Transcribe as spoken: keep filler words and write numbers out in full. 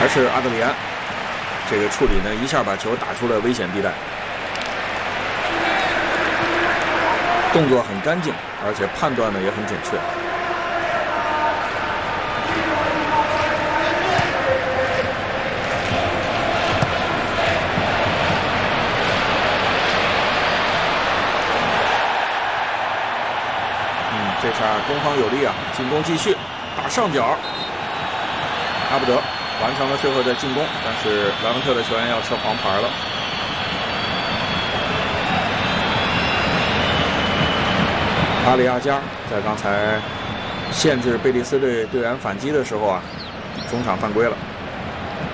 是阿德里安，这个处理呢一下把球打出了危险地带，动作很干净，而且判断呢也很准确。嗯，这下攻方有利啊，进攻继续，打上角，阿布德完成了最后的进攻，但是莱文特的球员要吃黄牌了。阿里亚加在刚才限制贝蒂斯队队员反击的时候啊，中场犯规了。